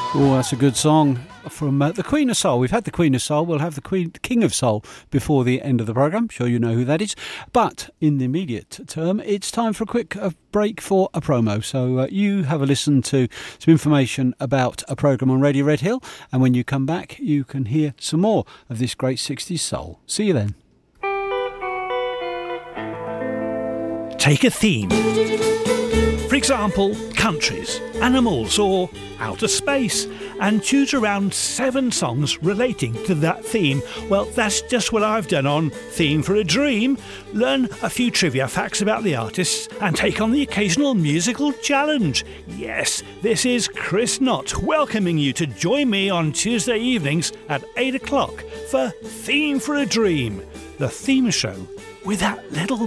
Oh, that's a good song from the Queen of Soul. We've had the Queen of Soul. We'll have the King of Soul before the end of the programme. I'm sure you know who that is. But in the immediate term, it's time for a quick break for a promo. So you have a listen to some information about a programme on Radio Red Hill. And when you come back, you can hear some more of this great 60s soul. See you then. Take a theme. For example, countries, animals or outer space, and choose around 7 songs relating to that theme. Well, that's just what I've done on Theme for a Dream. Learn a few trivia facts about the artists and take on the occasional musical challenge. Yes, this is Chris Knott welcoming you to join me on Tuesday evenings at 8 o'clock for Theme for a Dream, the theme show with that little